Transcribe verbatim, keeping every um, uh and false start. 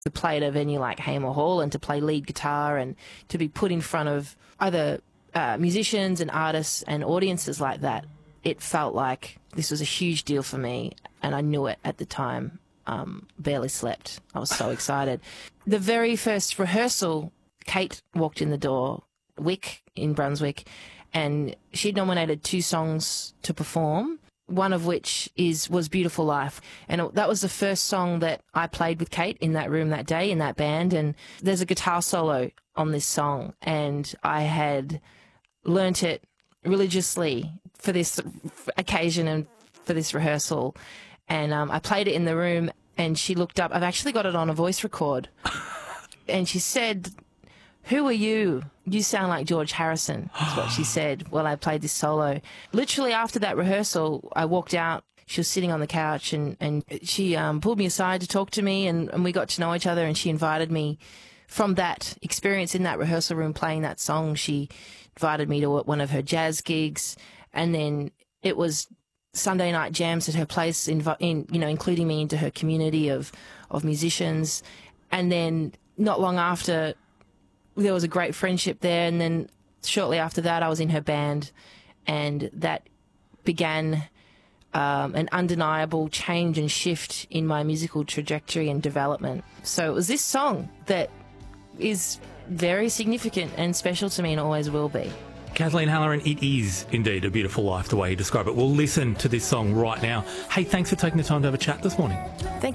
to play at a venue like Hamer Hall and to play lead guitar and to be put in front of other uh, musicians and artists and audiences like that, it felt like this was a huge deal for me, and I knew it at the time. Um, barely slept. I was so excited. The very first rehearsal, Kate walked in the door, Wick in Brunswick, and she'd nominated two songs to perform, one of which is was Beautiful Life. And it, that was the first song that I played with Kate in that room that day, in that band. And there's a guitar solo on this song, and I had learnt it religiously for this occasion and for this rehearsal. And um, I played it in the room, and she looked up. I've actually got it on a voice record. And she said, "Who are you? You sound like George Harrison," is what she said while I played this solo. Literally after that rehearsal, I walked out. She was sitting on the couch, and, and she um, pulled me aside to talk to me, and, and we got to know each other, and she invited me from that experience in that rehearsal room playing that song. She invited me to one of her jazz gigs, and then it was Sunday night jams at her place, in, in you know, including me into her community of, of musicians. And then not long after, there was a great friendship there. And then shortly after that, I was in her band, and that began um, an undeniable change and shift in my musical trajectory and development. So it was this song that is very significant and special to me, and always will be. Kathleen Halloran, it is indeed a beautiful life the way you describe it. We'll listen to this song right now. Hey, thanks for taking the time to have a chat this morning. Thank